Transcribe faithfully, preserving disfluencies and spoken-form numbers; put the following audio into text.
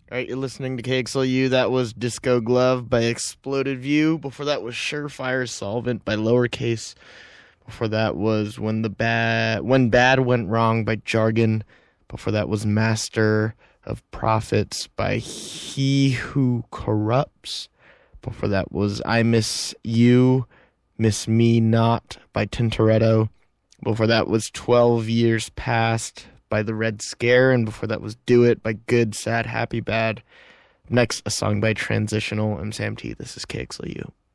All right, you're listening to K X L U. That was Disco Glove by Exploded View. Before that was Surefire Solvent by Lowercase. Before that was When the Bad When Bad Went Wrong by Jargon. Before that was Master of Prophets by He Who Corrupts. Before that was I Miss You, Miss Me Not by Tintoretto. Before that was twelve Years Past by The Red Scare, and before that was Do It by Good, Sad, Happy, Bad. Next, a song by Transitional. I'm Sam T. This is K X L U.